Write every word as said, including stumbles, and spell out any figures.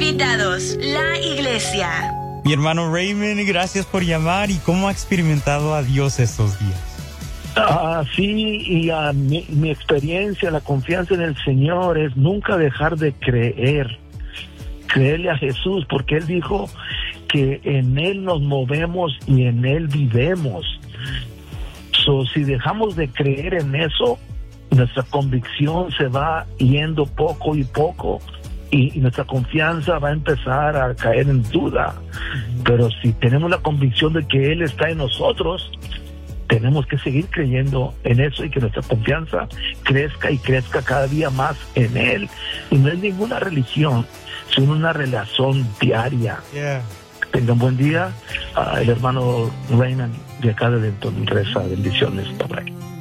Invitados, la iglesia. Mi hermano Raymond, gracias por llamar. ¿Y cómo ha experimentado a Dios estos días? Ah, sí, y uh, mi, mi experiencia, la confianza en el Señor es nunca dejar de creer, creerle a Jesús, porque Él dijo que en Él nos movemos y en Él vivemos. So, si dejamos de creer en eso, nuestra convicción se va yendo poco y poco, y, y nuestra confianza va a empezar a caer en duda. Pero si tenemos la convicción de que Él está en nosotros, tenemos que seguir creyendo en eso y que nuestra confianza crezca y crezca cada día más en Él. Y no es ninguna religión, sino una relación diaria. Yeah. Tengan buen día. Uh, el hermano Raymond de acá de Denton reza bendiciones. Bye bye.